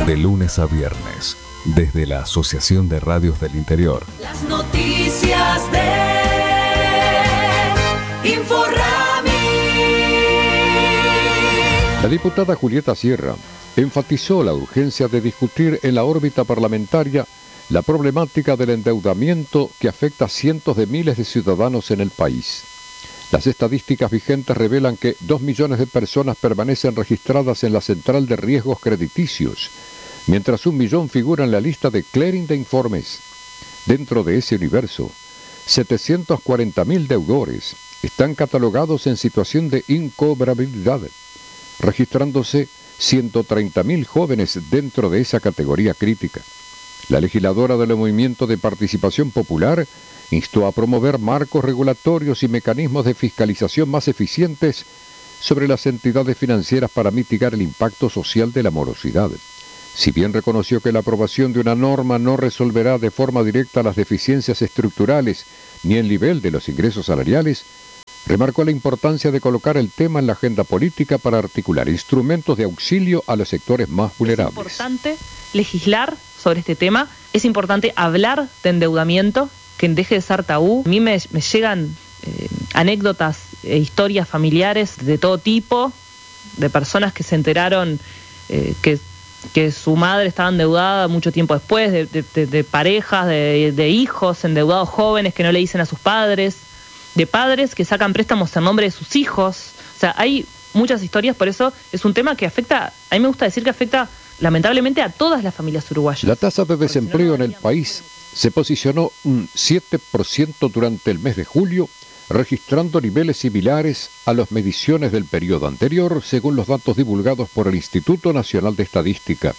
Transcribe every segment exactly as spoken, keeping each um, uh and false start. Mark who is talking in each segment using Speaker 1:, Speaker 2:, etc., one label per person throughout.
Speaker 1: De lunes a viernes, desde la Asociación de Radios del Interior.
Speaker 2: Las noticias de Inforrami.
Speaker 3: La diputada Julieta Sierra enfatizó la urgencia de discutir en la órbita parlamentaria la problemática del endeudamiento que afecta a cientos de miles de ciudadanos en el país. Las estadísticas vigentes revelan que dos millones de personas permanecen registradas en la central de riesgos crediticios, mientras un millón figura en la lista de clearing de informes. Dentro de ese universo, setecientos cuarenta mil deudores están catalogados en situación de incobrabilidad, registrándose ciento treinta mil jóvenes dentro de esa categoría crítica. La legisladora del Movimiento de Participación Popular instó a promover marcos regulatorios y mecanismos de fiscalización más eficientes sobre las entidades financieras para mitigar el impacto social de la morosidad. Si bien reconoció que la aprobación de una norma no resolverá de forma directa las deficiencias estructurales ni el nivel de los ingresos salariales, remarcó la importancia de colocar el tema en la agenda política para articular instrumentos de auxilio a los sectores más vulnerables.
Speaker 4: Es importante legislar sobre este tema, es importante hablar de endeudamiento, que deje de ser tabú. A mí me, me llegan eh, anécdotas e historias familiares de todo tipo, de personas que se enteraron eh, que, que su madre estaba endeudada mucho tiempo después, de, de, de, de parejas, de, de hijos endeudados jóvenes que no le dicen a sus padres, de padres que sacan préstamos en nombre de sus hijos. O sea, hay muchas historias, por eso es un tema que afecta, a mí me gusta decir que afecta lamentablemente a todas las familias uruguayas.
Speaker 3: La tasa de desempleo en el país se posicionó un siete por ciento durante el mes de julio, registrando niveles similares a las mediciones del periodo anterior, según los datos divulgados por el Instituto Nacional de Estadística.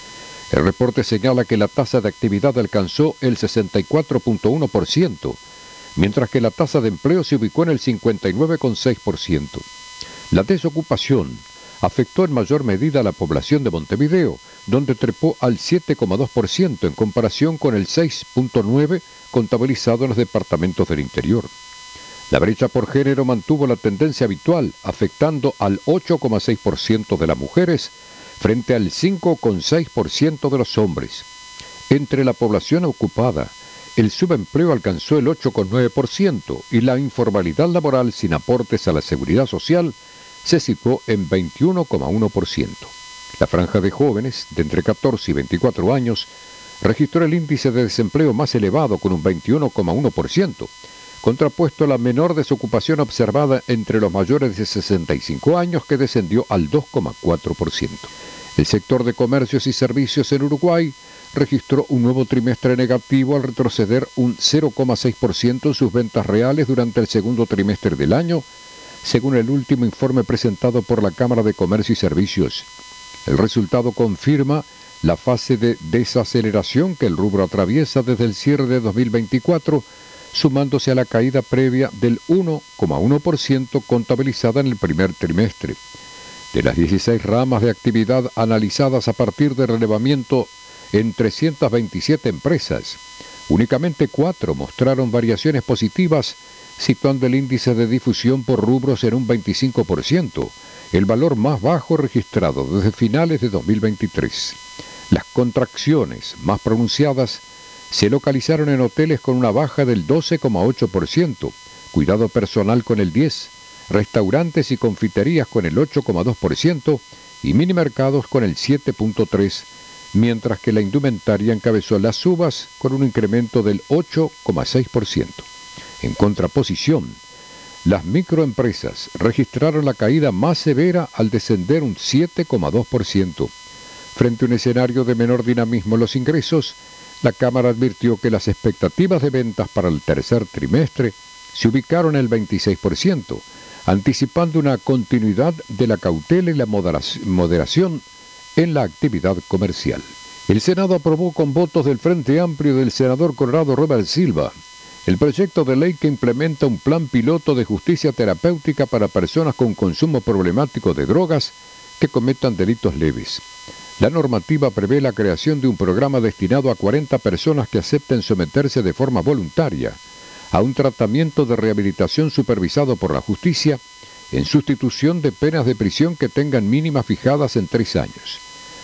Speaker 3: El reporte señala que la tasa de actividad alcanzó el sesenta y cuatro punto uno por ciento, mientras que la tasa de empleo se ubicó en el cincuenta y nueve punto seis por ciento. La desocupación afectó en mayor medida a la población de Montevideo, donde trepó al siete coma dos por ciento en comparación con el seis punto nueve por ciento contabilizado en los departamentos del interior. La brecha por género mantuvo la tendencia habitual, afectando al ocho coma seis por ciento de las mujeres frente al cinco coma seis por ciento de los hombres. Entre la población ocupada, el subempleo alcanzó el ocho coma nueve por ciento y la informalidad laboral sin aportes a la seguridad social se situó en veintiuno coma uno por ciento. La franja de jóvenes de entre catorce y veinticuatro años registró el índice de desempleo más elevado con un veintiuno coma uno por ciento, contrapuesto a la menor desocupación observada entre los mayores de sesenta y cinco años, que descendió al dos coma cuatro por ciento. El sector de comercios y servicios en Uruguay registró un nuevo trimestre negativo al retroceder un cero coma seis por ciento en sus ventas reales durante el segundo trimestre del año, según el último informe presentado por la Cámara de Comercio y Servicios. El resultado confirma la fase de desaceleración que el rubro atraviesa desde el cierre de dos mil veinticuatro, sumándose a la caída previa del uno coma uno por ciento contabilizada en el primer trimestre. De las dieciséis ramas de actividad analizadas a partir del relevamiento en trescientas veintisiete empresas, únicamente cuatro mostraron variaciones positivas, situando el índice de difusión por rubros en un veinticinco por ciento, el valor más bajo registrado desde finales de dos mil veintitrés. Las contracciones más pronunciadas se localizaron en hoteles con una baja del doce coma ocho por ciento, cuidado personal con el diez por ciento, restaurantes y confiterías con el ocho coma dos por ciento y minimercados con el siete punto tres por ciento, mientras que la indumentaria encabezó las subas con un incremento del ocho coma seis por ciento. En contraposición, las microempresas registraron la caída más severa al descender un siete coma dos por ciento. Frente a un escenario de menor dinamismo en los ingresos, la Cámara advirtió que las expectativas de ventas para el tercer trimestre se ubicaron en el veintiséis por ciento, anticipando una continuidad de la cautela y la moderación en la actividad comercial. El Senado aprobó con votos del Frente Amplio del senador Conrado Robert Silva el proyecto de ley que implementa un plan piloto de justicia terapéutica para personas con consumo problemático de drogas que cometan delitos leves. La normativa prevé la creación de un programa destinado a cuarenta personas que acepten someterse de forma voluntaria a un tratamiento de rehabilitación supervisado por la justicia en sustitución de penas de prisión que tengan mínimas fijadas en tres años.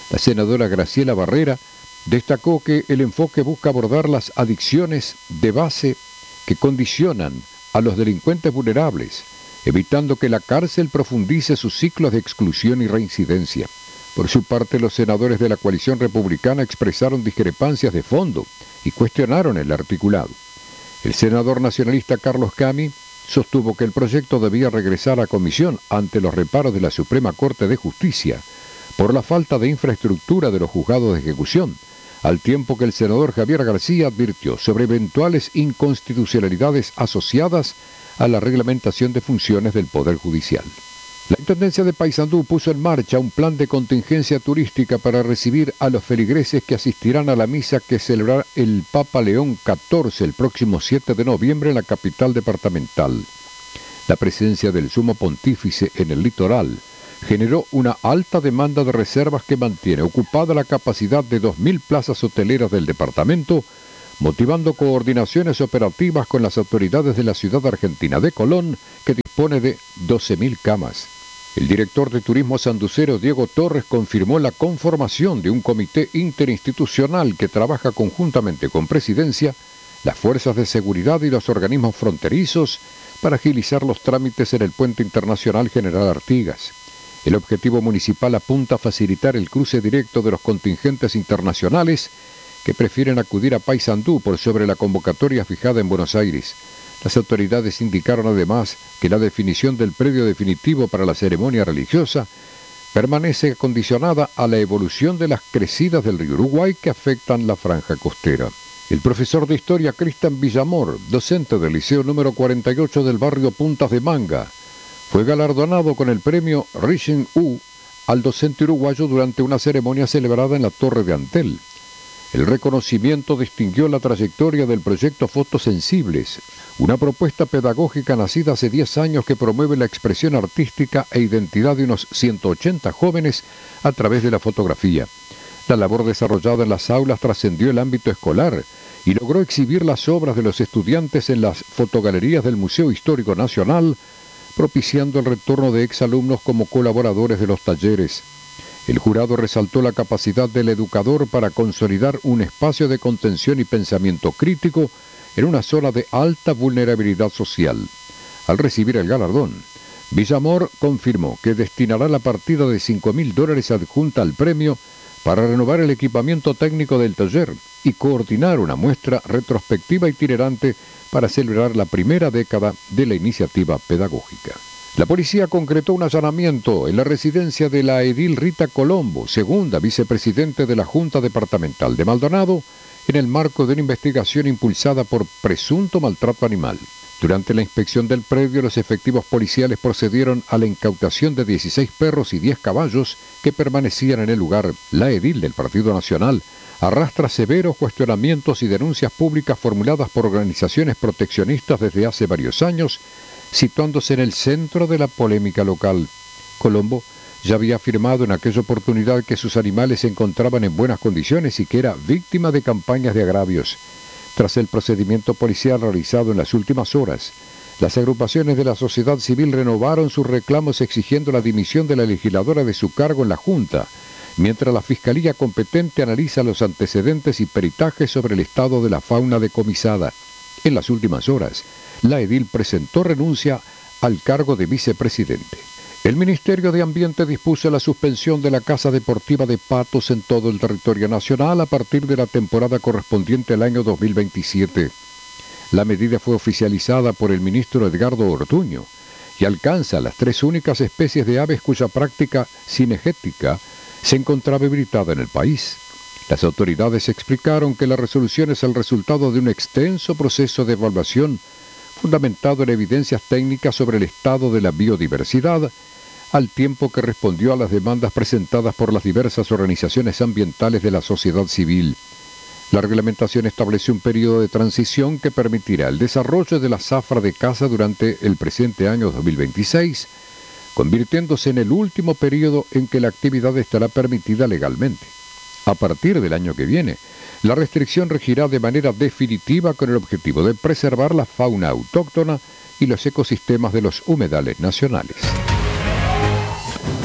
Speaker 3: La senadora Graciela Barrera destacó que el enfoque busca abordar las adicciones de base que condicionan a los delincuentes vulnerables, evitando que la cárcel profundice sus ciclos de exclusión y reincidencia. Por su parte, los senadores de la coalición republicana expresaron discrepancias de fondo y cuestionaron el articulado. El senador nacionalista Carlos Cami sostuvo que el proyecto debía regresar a comisión ante los reparos de la Suprema Corte de Justicia por la falta de infraestructura de los juzgados de ejecución, al tiempo que el senador Javier García advirtió sobre eventuales inconstitucionalidades asociadas a la reglamentación de funciones del Poder Judicial. La Intendencia de Paysandú puso en marcha un plan de contingencia turística para recibir a los feligreses que asistirán a la misa que celebrará el Papa León catorce el próximo siete de noviembre en la capital departamental. La presencia del Sumo Pontífice en el litoral generó una alta demanda de reservas que mantiene ocupada la capacidad de dos mil plazas hoteleras del departamento, motivando coordinaciones operativas con las autoridades de la ciudad argentina de Colón, que dispone de doce mil camas. El director de Turismo sanducero, Diego Torres, confirmó la conformación de un comité interinstitucional que trabaja conjuntamente con Presidencia, las fuerzas de seguridad y los organismos fronterizos para agilizar los trámites en el Puente Internacional General Artigas. El objetivo municipal apunta a facilitar el cruce directo de los contingentes internacionales que prefieren acudir a Paysandú por sobre la convocatoria fijada en Buenos Aires. Las autoridades indicaron además que la definición del predio definitivo para la ceremonia religiosa permanece condicionada a la evolución de las crecidas del río Uruguay que afectan la franja costera. El profesor de Historia Cristian Villamor, docente del Liceo número cuarenta y ocho del barrio Puntas de Manga, fue galardonado con el premio Rising U al docente uruguayo durante una ceremonia celebrada en la Torre de Antel. El reconocimiento distinguió la trayectoria del proyecto Fotosensibles, una propuesta pedagógica nacida hace diez años que promueve la expresión artística e identidad de unos ciento ochenta jóvenes a través de la fotografía. La labor desarrollada en las aulas trascendió el ámbito escolar y logró exhibir las obras de los estudiantes en las fotogalerías del Museo Histórico Nacional, propiciando el retorno de exalumnos como colaboradores de los talleres. El jurado resaltó la capacidad del educador para consolidar un espacio de contención y pensamiento crítico en una zona de alta vulnerabilidad social. Al recibir el galardón, Villamor confirmó que destinará la partida de cinco mil dólares adjunta al premio para renovar el equipamiento técnico del taller y coordinar una muestra retrospectiva itinerante para celebrar la primera década de la iniciativa pedagógica. La policía concretó un allanamiento en la residencia de la edil Rita Colombo, segunda vicepresidente de la Junta Departamental de Maldonado, en el marco de una investigación impulsada por presunto maltrato animal. Durante la inspección del predio, los efectivos policiales procedieron a la incautación de dieciséis perros y diez caballos que permanecían en el lugar. La edil del Partido Nacional arrastra severos cuestionamientos y denuncias públicas formuladas por organizaciones proteccionistas desde hace varios años, situándose en el centro de la polémica local. Colombo ya había afirmado en aquella oportunidad que sus animales se encontraban en buenas condiciones y que era víctima de campañas de agravios. Tras el procedimiento policial realizado en las últimas horas, las agrupaciones de la sociedad civil renovaron sus reclamos exigiendo la dimisión de la legisladora de su cargo en la Junta, mientras la Fiscalía competente analiza los antecedentes y peritajes sobre el estado de la fauna decomisada. En las últimas horas, la edil presentó renuncia al cargo de vicepresidente. El Ministerio de Ambiente dispuso la suspensión de la caza deportiva de patos en todo el territorio nacional a partir de la temporada correspondiente al año dos mil veintisiete. La medida fue oficializada por el ministro Edgardo Ortuño y alcanza las tres únicas especies de aves cuya práctica cinegética se encontraba habilitada en el país. Las autoridades explicaron que la resolución es el resultado de un extenso proceso de evaluación fundamentado en evidencias técnicas sobre el estado de la biodiversidad, al tiempo que respondió a las demandas presentadas por las diversas organizaciones ambientales de la sociedad civil. La reglamentación establece un periodo de transición que permitirá el desarrollo de la zafra de caza durante el presente año dos mil veintiséis, convirtiéndose en el último periodo en que la actividad estará permitida legalmente. A partir del año que viene, la restricción regirá de manera definitiva con el objetivo de preservar la fauna autóctona y los ecosistemas de los humedales nacionales.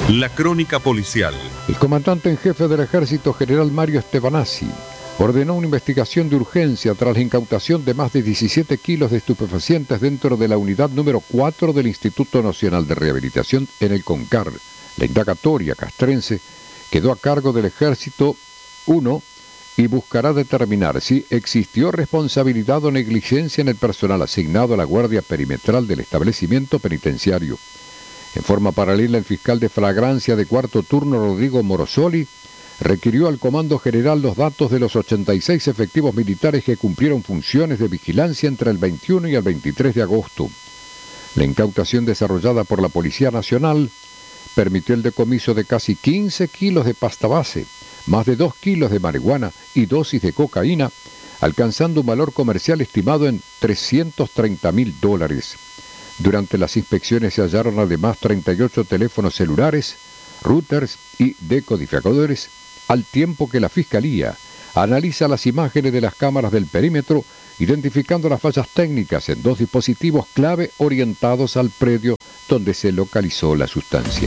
Speaker 5: La crónica policial.
Speaker 3: El comandante en jefe del Ejército, general Mario Estebanazzi, ordenó una investigación de urgencia tras la incautación de más de diecisiete kilos de estupefacientes dentro de la unidad número cuatro del Instituto Nacional de Rehabilitación en el CONCAR. La indagatoria castrense quedó a cargo del Ejército uno y buscará determinar si existió responsabilidad o negligencia en el personal asignado a la guardia perimetral del establecimiento penitenciario. En forma paralela, el fiscal de flagrancia de cuarto turno, Rodrigo Morosoli, requirió al Comando General los datos de los ochenta y seis efectivos militares que cumplieron funciones de vigilancia entre el veintiuno y el veintitrés de agosto. La incautación desarrollada por la Policía Nacional permitió el decomiso de casi quince kilos de pasta base, más de dos kilos de marihuana y dosis de cocaína, alcanzando un valor comercial estimado en trescientos treinta mil dólares. Durante las inspecciones se hallaron además treinta y ocho teléfonos celulares, routers y decodificadores, al tiempo que la Fiscalía analiza las imágenes de las cámaras del perímetro, identificando las fallas técnicas en dos dispositivos clave orientados al predio donde se localizó la sustancia.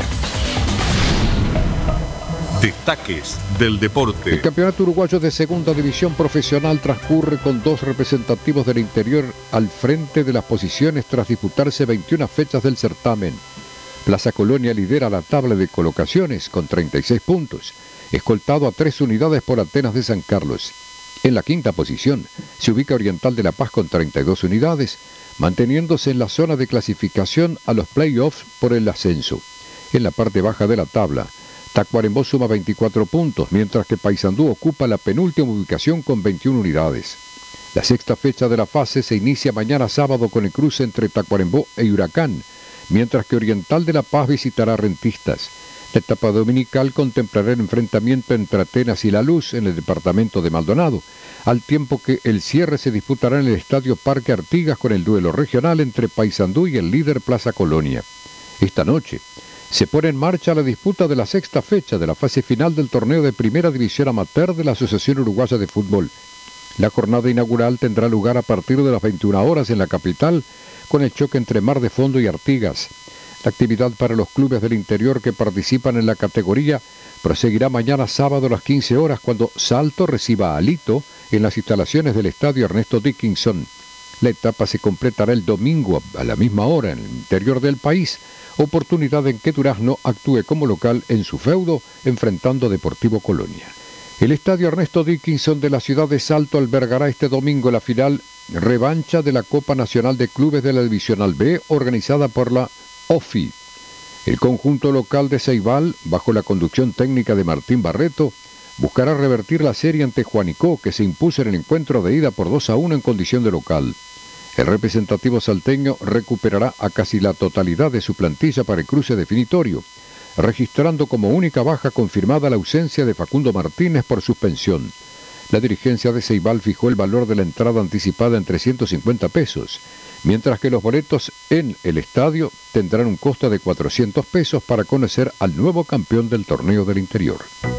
Speaker 5: Destaques del deporte.
Speaker 3: El Campeonato Uruguayo de Segunda División Profesional transcurre con dos representativos del interior al frente de las posiciones tras disputarse veintiuna fechas del certamen. Plaza Colonia lidera la tabla de colocaciones con treinta y seis puntos, escoltado a tres unidades por Atenas de San Carlos. En la quinta posición se ubica Oriental de La Paz con treinta y dos unidades, manteniéndose en la zona de clasificación a los playoffs por el ascenso. En la parte baja de la tabla, Tacuarembó suma veinticuatro puntos, mientras que Paysandú ocupa la penúltima ubicación con veintiuna unidades. La sexta fecha de la fase se inicia mañana sábado con el cruce entre Tacuarembó e Huracán, mientras que Oriental de La Paz visitará a Rentistas. La etapa dominical contemplará el enfrentamiento entre Atenas y La Luz en el departamento de Maldonado, al tiempo que el cierre se disputará en el Estadio Parque Artigas con el duelo regional entre Paysandú y el líder Plaza Colonia. Esta noche se pone en marcha la disputa de la sexta fecha de la fase final del torneo de Primera División Amateur de la Asociación Uruguaya de Fútbol. La jornada inaugural tendrá lugar a partir de las veintiuna horas en la capital, con el choque entre Mar de Fondo y Artigas. La actividad para los clubes del interior que participan en la categoría proseguirá mañana sábado a las quince horas cuando Salto reciba a Alito en las instalaciones del Estadio Ernesto Dickinson. La etapa se completará el domingo a la misma hora en el interior del país, oportunidad en que Durazno actúe como local en su feudo enfrentando a Deportivo Colonia. El Estadio Ernesto Dickinson de la ciudad de Salto albergará este domingo la final revancha de la Copa Nacional de Clubes de la Divisional B organizada por la O F I. El conjunto local de Ceibal, bajo la conducción técnica de Martín Barreto, buscará revertir la serie ante Juanico, que se impuso en el encuentro de ida por dos a uno en condición de local. El representativo salteño recuperará a casi la totalidad de su plantilla para el cruce definitorio, registrando como única baja confirmada la ausencia de Facundo Martínez por suspensión. La dirigencia de Ceibal fijó el valor de la entrada anticipada en trescientos cincuenta pesos, mientras que los boletos en el estadio tendrán un costo de cuatrocientos pesos para conocer al nuevo campeón del torneo del interior.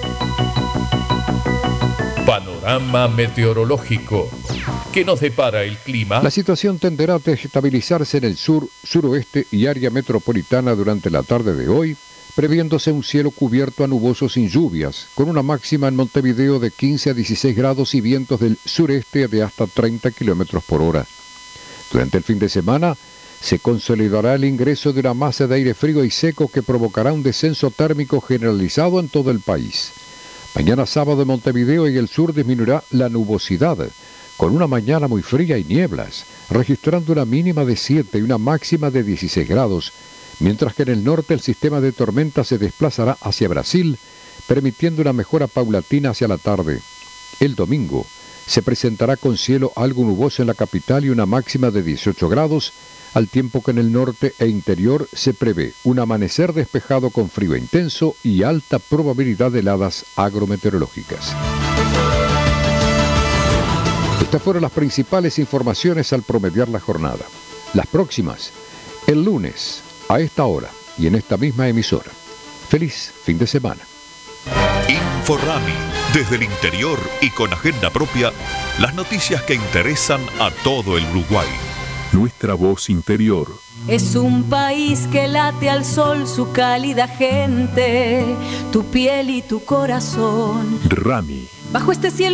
Speaker 6: Panorama meteorológico. ¿Qué nos depara el clima?
Speaker 3: La situación tenderá a estabilizarse en el sur, suroeste y área metropolitana durante la tarde de hoy, previéndose un cielo cubierto a nuboso sin lluvias, con una máxima en Montevideo de quince a dieciséis grados y vientos del sureste de hasta treinta kilómetros por hora. Durante el fin de semana se consolidará el ingreso de una masa de aire frío y seco que provocará un descenso térmico generalizado en todo el país. Mañana sábado en Montevideo y el sur disminuirá la nubosidad, con una mañana muy fría y nieblas, registrando una mínima de siete y una máxima de dieciséis grados, mientras que en el norte el sistema de tormenta se desplazará hacia Brasil, permitiendo una mejora paulatina hacia la tarde. El domingo se presentará con cielo algo nuboso en la capital y una máxima de dieciocho grados, al tiempo que en el norte e interior se prevé un amanecer despejado con frío intenso y alta probabilidad de heladas agrometeorológicas. Estas fueron las principales informaciones al promediar la jornada. Las próximas, el lunes, a esta hora y en esta misma emisora. Feliz fin de semana.
Speaker 5: Inforrami, desde el interior y con agenda propia, las noticias que interesan a todo el Uruguay.
Speaker 1: Nuestra voz interior.
Speaker 2: Es un país que late al sol su cálida gente, tu piel y tu corazón.
Speaker 7: Rami.
Speaker 2: Bajo este cielo